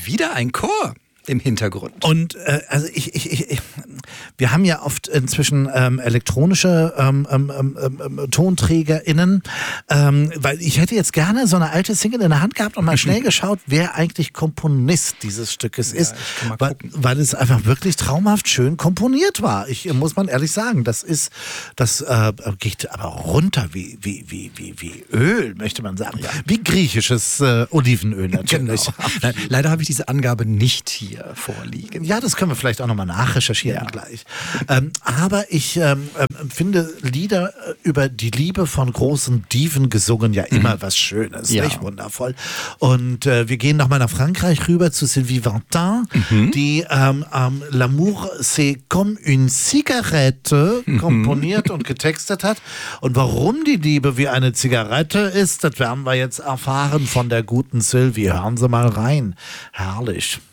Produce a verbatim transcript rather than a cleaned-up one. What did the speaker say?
wieder ein Chor im Hintergrund. Und äh, also ich, ich, ich, ich, wir haben ja oft inzwischen ähm, elektronische ähm, ähm, ähm, TonträgerInnen, ähm, weil ich hätte jetzt gerne so eine alte Single in der Hand gehabt und mal schnell geschaut, wer eigentlich Komponist dieses Stückes Ja, ist, ich kann mal weil, gucken. weil es einfach wirklich traumhaft schön komponiert war. Ich muss man ehrlich sagen, das ist, das äh, geht aber runter wie, wie, wie, wie, wie Öl, möchte man sagen. Wie griechisches äh, Olivenöl natürlich. Genau. Nein, leider habe ich diese Angabe nicht hier vorliegen. Ja, das können wir vielleicht auch nochmal nachrecherchieren Ja. gleich. Ähm, aber ich ähm, ähm, finde Lieder äh, über die Liebe von großen Diven gesungen ja immer was Schönes, Ja. nicht? Wundervoll. Und äh, wir gehen nochmal nach Frankreich rüber zu Sylvie Vartan, die ähm, ähm, L'amour c'est comme une Zigarette komponiert und getextet hat. Und warum die Liebe wie eine Zigarette ist, das werden wir jetzt erfahren von der guten Sylvie. Hören Sie mal rein. Herrlich.